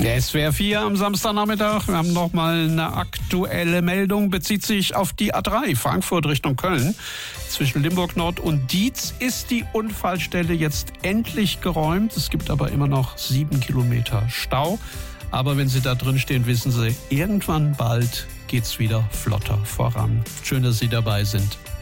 SWR 4 am Samstagnachmittag. Wir haben nochmal eine aktuelle Meldung, bezieht sich auf die A3 Frankfurt Richtung Köln. Zwischen Limburg Nord und Dietz ist die Unfallstelle jetzt endlich geräumt. Es gibt aber immer noch 7 Kilometer Stau. Aber wenn Sie da drin stehen, wissen Sie, irgendwann bald geht's wieder flotter voran. Schön, dass Sie dabei sind.